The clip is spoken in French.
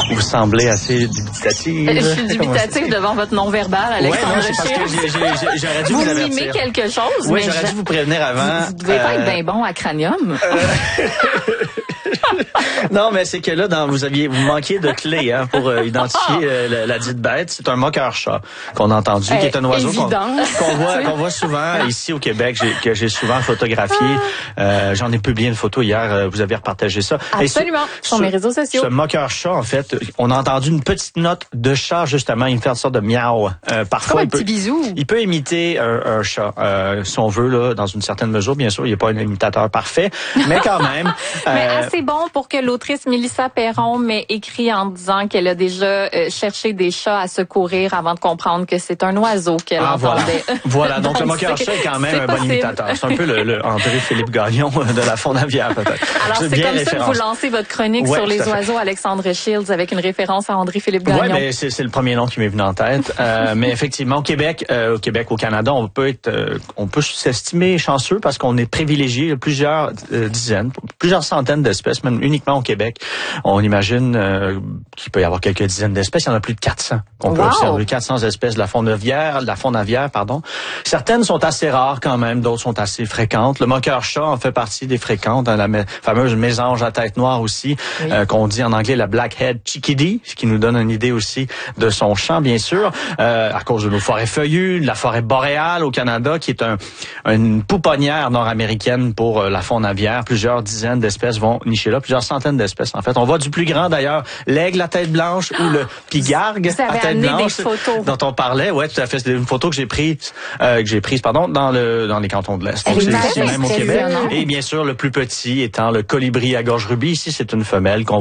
Vous semblez assez dubitative. Je suis dubitative devant votre non-verbal, Alexandre. Ouais, c'est parce que j'aurais dû vous avertir. Vous mimez quelque chose, oui, mais j'aurais dû vous prévenir avant. Vous devez pas être bien bon à cranium. Non, mais c'est que là, vous manquiez de clés pour identifier la dite bête. C'est un moqueur-chat qu'on a entendu, qui est un oiseau qu'on voit souvent ici au Québec, que j'ai souvent photographié. J'en ai publié une photo hier, vous avez repartagé ça. Absolument, sur mes réseaux sociaux. Ce moqueur-chat, en fait, on a entendu une petite note de chat, justement. Il me fait une sorte de miaou. Parfois, comme un petit bisou. Il peut imiter un chat, si on veut, là, dans une certaine mesure. Bien sûr, il n'est pas un imitateur parfait, mais quand même. Mais assez bon pour que l'autrice Mélissa Perron m'ait écrit en disant qu'elle a déjà cherché des chats à secourir avant de comprendre que c'est un oiseau qu'elle entendait. Voilà, donc le moqueur-chat est quand même un bon imitateur. C'est un peu le André-Philippe Gagnon de la Fondavière, peut-être. Alors, c'est comme ça que vous lancez votre chronique sur les oiseaux, Alexandre Shields, avec une référence à André-Philippe Gagnon. Oui, mais c'est le premier nom qui m'est venu en tête. Mais effectivement, au Québec, au Canada, on peut s'estimer chanceux parce qu'on est privilégié plusieurs dizaines, plusieurs centaines d'espèces, même uniquement au Québec. On imagine qu'il peut y avoir quelques dizaines d'espèces. Il y en a plus de 400. On peut observer 400 espèces de la Fondavière, pardon. Certaines sont assez rares quand même, d'autres sont assez fréquentes. Le moqueur-chat en fait partie des fréquentes, dans la fameuse mésange à tête noire aussi, qu'on dit en anglais la blackhead chickadee, ce qui nous donne une idée aussi de son chant, bien sûr, à cause de nos forêts feuillues, de la forêt boréale au Canada, qui est une pouponnière nord-américaine pour la Fondavière. Plusieurs dizaines d'espèces vont nicher là, plusieurs centaines d'espèces en fait. On voit du plus grand d'ailleurs, l'aigle à tête blanche ou le pigargue à tête blanche dont on parlait. Ouais, tout à fait. C'est une photo que j'ai prise dans les cantons de l'Est. Donc c'est ici même au Québec. Et bien sûr, le plus petit étant le colibri à gorge rubis. Ici, c'est une femelle qu'on